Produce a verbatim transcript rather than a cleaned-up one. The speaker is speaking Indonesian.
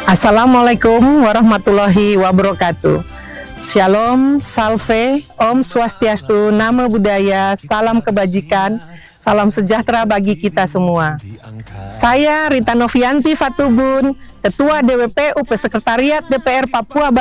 Assalamualaikum warahmatullahi wabarakatuh. Shalom, salve, Om Swastiastu, Namo Buddhaya, salam kebajikan, salam sejahtera bagi kita semua. Saya Rita Novianti Fatubun, Ketua D W P U P Sekretariat D P R Papua